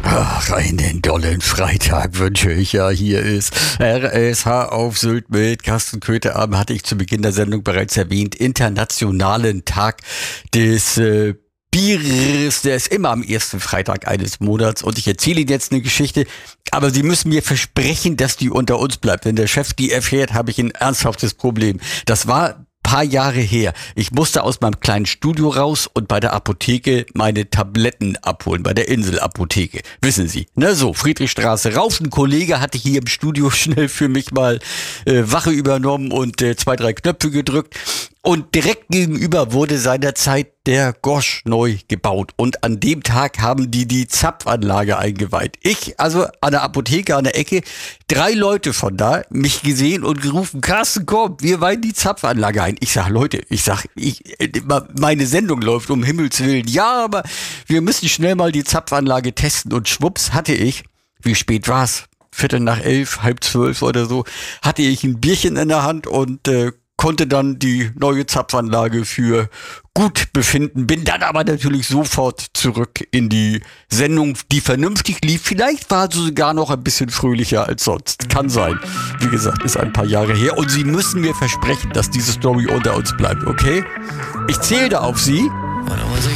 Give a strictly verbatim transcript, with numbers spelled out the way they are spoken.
Ach, einen dollen Freitag wünsche ich ja. Hier ist R S H auf Sylt mit Carsten Köther-Abend, hatte ich zu Beginn der Sendung bereits erwähnt, internationalen Tag des äh, Bieres, der ist immer am ersten Freitag eines Monats und ich erzähle Ihnen jetzt eine Geschichte, aber Sie müssen mir versprechen, dass die unter uns bleibt. Wenn der Chef die erfährt, habe ich ein ernsthaftes Problem. Das war paar Jahre her. Ich musste aus meinem kleinen Studio raus und bei der Apotheke meine Tabletten abholen, bei der Inselapotheke. Wissen Sie, ne, so, Friedrichstraße rauf. Ein Kollege hatte hier im Studio schnell für mich mal äh, Wache übernommen und äh, zwei, drei Knöpfe gedrückt. Und direkt gegenüber wurde seinerzeit der Gosch neu gebaut. Und an dem Tag haben die die Zapfanlage eingeweiht. Ich, also an der Apotheke an der Ecke, drei Leute von da, mich gesehen und gerufen, Carsten, komm, wir weihen die Zapfanlage ein. Ich sag, Leute, ich sag, ich, meine Sendung läuft, um Himmels Willen. Ja, aber wir müssen schnell mal die Zapfanlage testen. Und schwupps hatte ich, wie spät war's? Viertel nach elf, halb zwölf oder so, hatte ich ein Bierchen in der Hand und äh, konnte dann die neue Zapfanlage für gut befinden, bin dann aber natürlich sofort zurück in die Sendung, die vernünftig lief. Vielleicht war sie sogar noch ein bisschen fröhlicher als sonst. Kann sein. Wie gesagt, ist ein paar Jahre her und Sie müssen mir versprechen, dass diese Story unter uns bleibt, okay? Ich zähle da auf Sie.